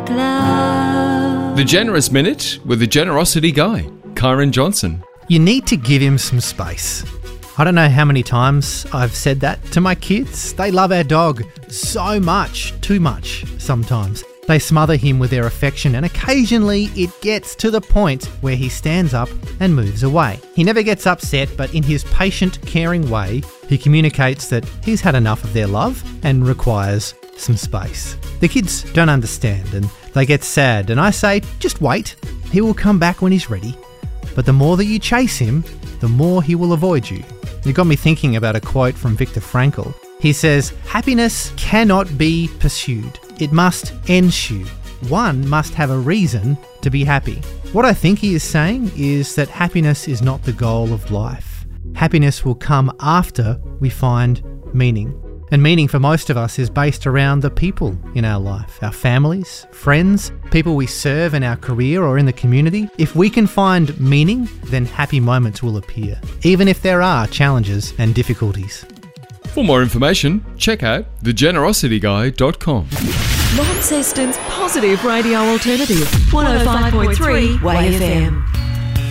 make love. The Generous Minute with the Generosity Guy, Kyron Johnson. You need to give him some space. I don't know how many times I've said that to my kids. They love our dog so much, too much sometimes. They smother him with their affection, and occasionally it gets to the point where he stands up and moves away. He never gets upset, but in his patient, caring way, he communicates that he's had enough of their love and requires some space. The kids don't understand and they get sad, and I say, just wait. He will come back when he's ready. But the more that you chase him, the more he will avoid you. It got me thinking about a quote from Viktor Frankl. He says, happiness cannot be pursued. It must ensue. One must have a reason to be happy. What I think he is saying is that happiness is not the goal of life. Happiness will come after we find meaning. And meaning for most of us is based around the people in our life, our families, friends, people we serve in our career or in the community. If we can find meaning, then happy moments will appear, even if there are challenges and difficulties. For more information, check out thegenerosityguy.com. Launceston's positive radio alternative, 105.3 Way FM.